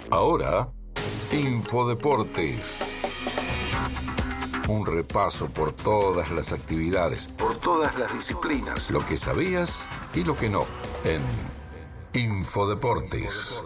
Ahora, Infodeportes. Un repaso por todas las actividades, por todas las disciplinas, lo que sabías y lo que no, en Infodeportes.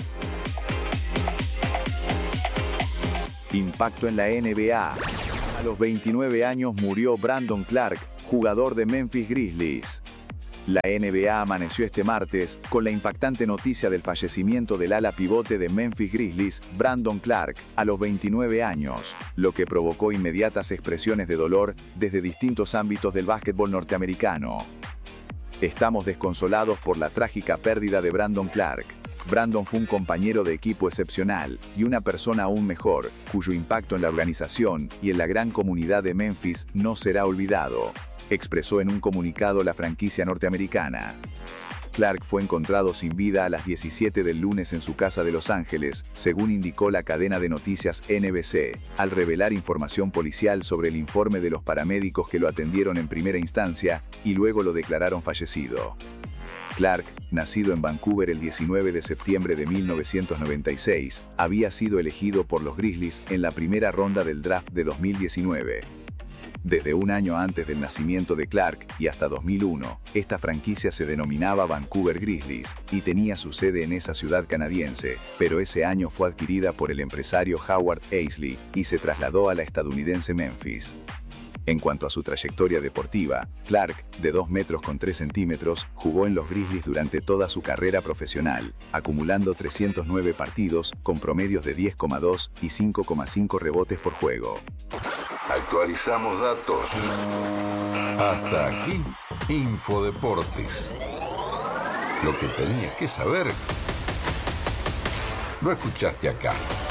Impacto en la NBA. A los 29 años murió Brandon Clarke, jugador de Memphis Grizzlies. La NBA amaneció este martes con la impactante noticia del fallecimiento del ala pivote de Memphis Grizzlies, Brandon Clarke, a los 29 años, lo que provocó inmediatas expresiones de dolor desde distintos ámbitos del básquetbol norteamericano. Estamos desconsolados por la trágica pérdida de Brandon Clarke. Brandon fue un compañero de equipo excepcional y una persona aún mejor, cuyo impacto en la organización y en la gran comunidad de Memphis no será olvidado, expresó en un comunicado la franquicia norteamericana. Clarke fue encontrado sin vida a las 17 del lunes en su casa de Los Ángeles, según indicó la cadena de noticias NBC, al revelar información policial sobre el informe de los paramédicos que lo atendieron en primera instancia y luego lo declararon fallecido. Clarke, nacido en Vancouver el 19 de septiembre de 1996, había sido elegido por los Grizzlies en la primera ronda del draft de 2019. Desde un año antes del nacimiento de Clarke y hasta 2001, esta franquicia se denominaba Vancouver Grizzlies y tenía su sede en esa ciudad canadiense, pero ese año fue adquirida por el empresario Howard Eisley y se trasladó a la estadounidense Memphis. En cuanto a su trayectoria deportiva, Clarke, de 2 metros con 3 centímetros, jugó en los Grizzlies durante toda su carrera profesional, acumulando 309 partidos con promedios de 10,2 y 5,5 rebotes por juego. Actualizamos datos. Hasta aquí, Infodeportes. Lo que tenías que saber, lo escuchaste acá.